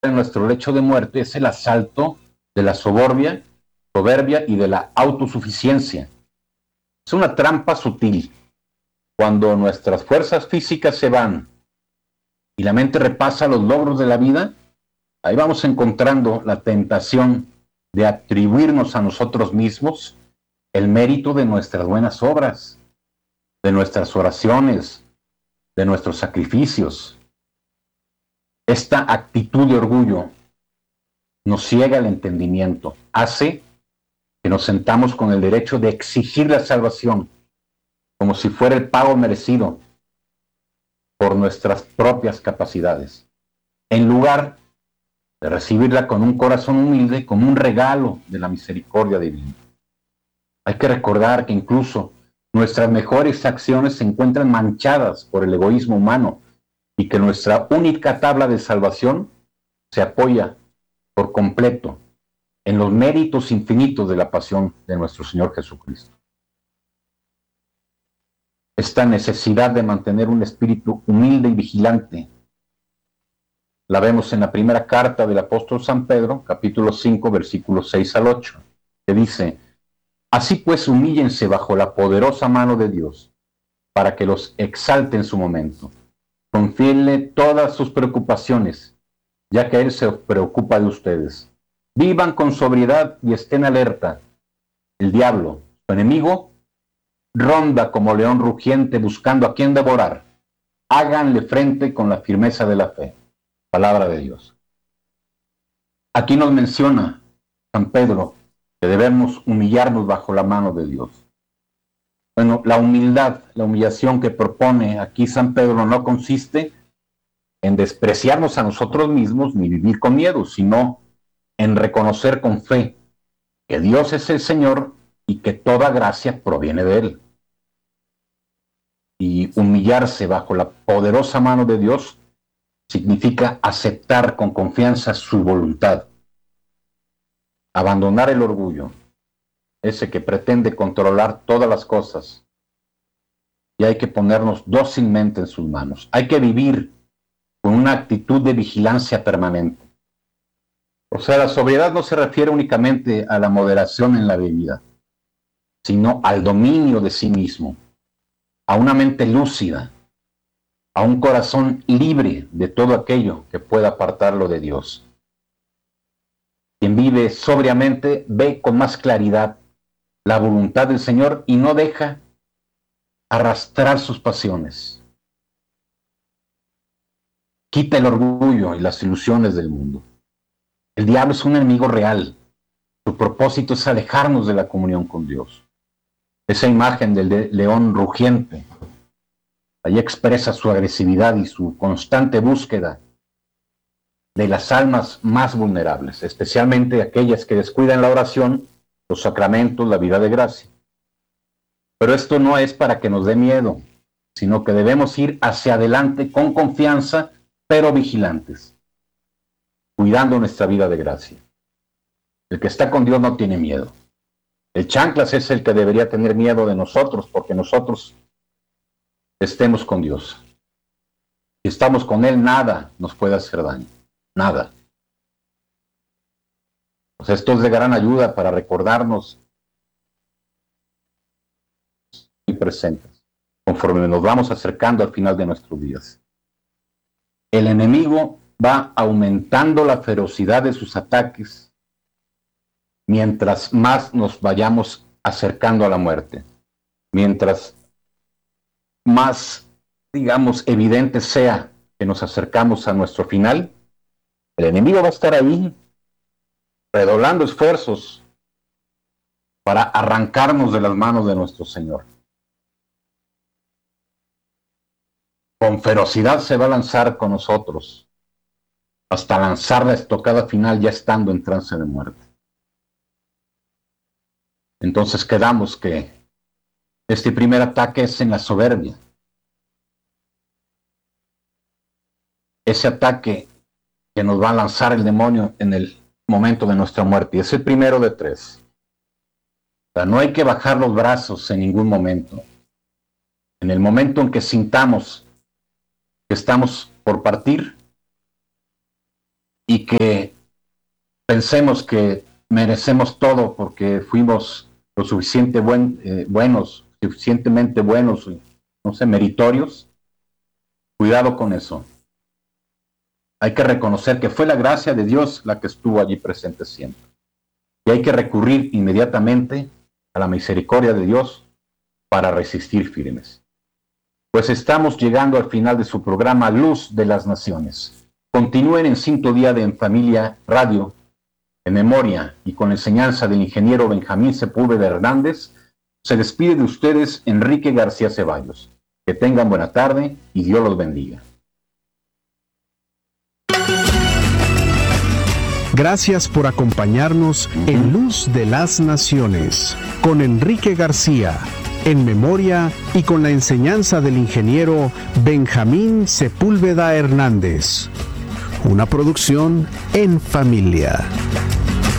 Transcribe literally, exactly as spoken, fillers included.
en nuestro lecho de muerte es el asalto de la soberbia, soberbia y de la autosuficiencia. Es una trampa sutil. Cuando nuestras fuerzas físicas se van y la mente repasa los logros de la vida, ahí vamos encontrando la tentación de atribuirnos a nosotros mismos el mérito de nuestras buenas obras, de nuestras oraciones, de nuestros sacrificios. Esta actitud de orgullo nos ciega el entendimiento, hace que nos sentamos con el derecho de exigir la salvación como si fuera el pago merecido por nuestras propias capacidades, en lugar de recibirla con un corazón humilde, como un regalo de la misericordia divina. Hay que recordar que incluso nuestras mejores acciones se encuentran manchadas por el egoísmo humano y que nuestra única tabla de salvación se apoya por completo en los méritos infinitos de la pasión de nuestro Señor Jesucristo. Esta necesidad de mantener un espíritu humilde y vigilante la vemos en la primera carta del apóstol San Pedro, capítulo cinco, versículos seis al ocho, que dice: así pues, humíllense bajo la poderosa mano de Dios, para que los exalte en su momento. Confíenle todas sus preocupaciones, ya que Él se preocupa de ustedes. Vivan con sobriedad y estén alerta. El diablo, su enemigo, ronda como león rugiente buscando a quien devorar. Háganle frente con la firmeza de la fe. Palabra de Dios. Aquí nos menciona San Pedro que debemos humillarnos bajo la mano de Dios. Bueno, la humildad, la humillación que propone aquí San Pedro no consiste en despreciarnos a nosotros mismos ni vivir con miedo, sino en reconocer con fe que Dios es el Señor y que toda gracia proviene de Él. Y humillarse bajo la poderosa mano de Dios significa aceptar con confianza su voluntad, abandonar el orgullo, ese que pretende controlar todas las cosas, y hay que ponernos dócilmente en sus manos. Hay que vivir con una actitud de vigilancia permanente. O sea, la sobriedad no se refiere únicamente a la moderación en la bebida, sino al dominio de sí mismo, a una mente lúcida, a un corazón libre de todo aquello que pueda apartarlo de Dios. Quien vive sobriamente ve con más claridad la voluntad del Señor y no deja arrastrar sus pasiones. Quita el orgullo y las ilusiones del mundo. El diablo es un enemigo real. Su propósito es alejarnos de la comunión con Dios. Esa imagen del león rugiente, ahí expresa su agresividad y su constante búsqueda de las almas más vulnerables, especialmente aquellas que descuidan la oración, los sacramentos, la vida de gracia. Pero esto no es para que nos dé miedo, sino que debemos ir hacia adelante con confianza, pero vigilantes, cuidando nuestra vida de gracia. El que está con Dios no tiene miedo. El chanclas es el que debería tener miedo de nosotros, porque nosotros estemos con Dios. Si estamos con Él, nada nos puede hacer daño. Nada. Pues esto es de gran ayuda para recordarnos y presentes, conforme nos vamos acercando al final de nuestros días. El enemigo va aumentando la ferocidad de sus ataques mientras más nos vayamos acercando a la muerte, mientras más, digamos, evidente sea que nos acercamos a nuestro final. El enemigo va a estar ahí, redoblando esfuerzos para arrancarnos de las manos de nuestro Señor. Con ferocidad se va a lanzar con nosotros, hasta lanzar la estocada final ya estando en trance de muerte. Entonces quedamos que este primer ataque es en la soberbia. Ese ataque que nos va a lanzar el demonio en el momento de nuestra muerte. Y es el primero de tres. O sea, no hay que bajar los brazos en ningún momento. En el momento en que sintamos que estamos por partir, y que pensemos que merecemos todo porque fuimos lo suficiente buen, eh, buenos, suficientemente buenos, no sé, meritorios. Cuidado con eso. Hay que reconocer que fue la gracia de Dios la que estuvo allí presente siempre. Y hay que recurrir inmediatamente a la misericordia de Dios para resistir firmes. Pues estamos llegando al final de su programa Luz de las Naciones. Continúen en sintonía de En Familia Radio, en memoria y con enseñanza del ingeniero Benjamín Sepúlveda Hernández. Se despide de ustedes Enrique García Ceballos. Que tengan buena tarde y Dios los bendiga. Gracias por acompañarnos en Luz de las Naciones, con Enrique García, en memoria y con la enseñanza del ingeniero Benjamín Sepúlveda Hernández. Una producción En Familia.